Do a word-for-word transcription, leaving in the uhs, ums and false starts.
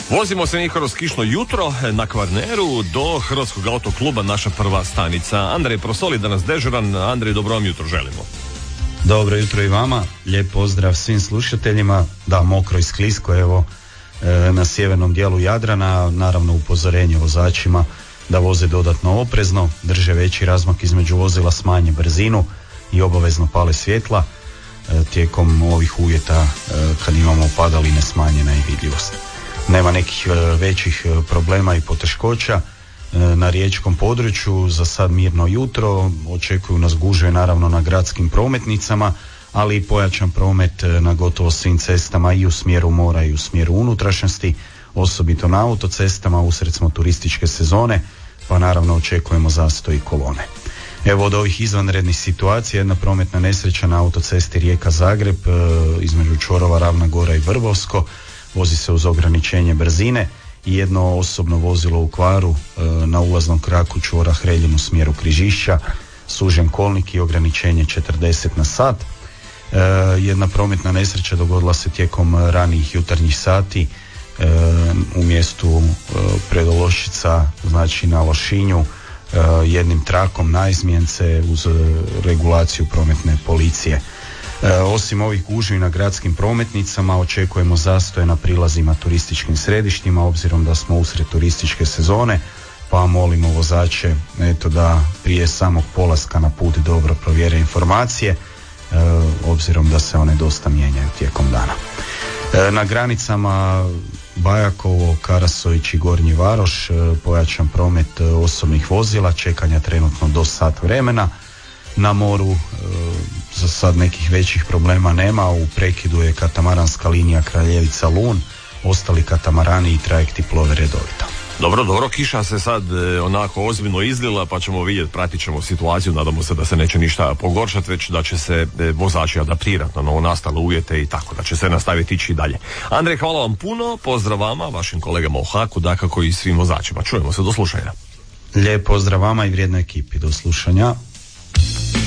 Vozimo se mi kroz kišno jutro na Kvarneru do Hrvatskog autokluba, naša prva stanica. Andrej Prosoli danas dežuran. Andrej, dobro vam jutro želimo. Dobro jutro i vama, lijep pozdrav svim slušateljima. Da, mokro i sklisko, evo, na sjevernom dijelu Jadrana, naravno upozorenje vozačima da voze dodatno oprezno, drže veći razmak između vozila, smanje brzinu i obavezno pale svjetla tijekom ovih uvjeta kad imamo padaline, smanjena i vidljivost. Nema nekih većih problema i poteškoća na riječkom području, za sad mirno jutro, očekuju nas gužve naravno na gradskim prometnicama, ali i pojačan promet na gotovo svim cestama i u smjeru mora i u smjeru unutrašnjosti, osobito na autocestama, usred smo turističke sezone, pa naravno očekujemo zastoj i kolone. Evo, od ovih izvanrednih situacija jedna prometna nesreća na autocesti Rijeka-Zagreb između čvorova Ravna Gora i Vrbovsko, vozi se uz ograničenje brzine i jedno osobno vozilo u kvaru na ulaznom kraku čvora Hreljin u smjeru Križišća, sužen kolnik i ograničenje četrdeset na sat. Jedna prometna nesreća dogodila se tijekom ranijih jutarnjih sati u mjestu Predološčica, znači na Lošinju, jednim trakom naizmjence uz regulaciju prometne policije. Osim ovih gužvi na gradskim prometnicama očekujemo zastoje na prilazima turističkim središtima, obzirom da smo usred turističke sezone, pa molimo vozače eto da prije samog polaska na put dobro provjere informacije, obzirom da se one dosta mijenjaju tijekom dana. Na granicama Bajakovo, Karasović i Gornji Varoš pojačan promet osobnih vozila, čekanja trenutno do sat vremena. Na moru za sad nekih većih problema nema, u prekidu je katamaranska linija Kraljevica-Lun, ostali katamarani i trajekti plove redovito. Dobro, dobro, kiša se sad e, onako ozbiljno izlila, pa ćemo vidjeti, pratit ćemo situaciju, nadamo se da se neće ništa pogoršati, već da će se e, vozači adaptirati na novonastale uvjete i tako, da će se nastaviti ići i dalje. Andrej, hvala vam puno, pozdrav vama, vašim kolegama u Haku, dakako i svim vozačima. Čujemo se, do slušanja. Lijep pozdrav vama i vrijednoj ekipi, do slušanja.